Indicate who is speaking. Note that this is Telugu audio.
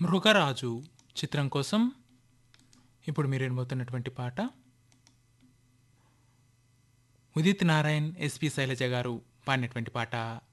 Speaker 1: మృగరాజు చిత్రం కోసం ఇప్పుడు మీరు వినబోతున్నటువంటి పాట ఉదిత్ నారాయణ్ ఎస్పి శైలజ గారు పాడినటువంటి పాట.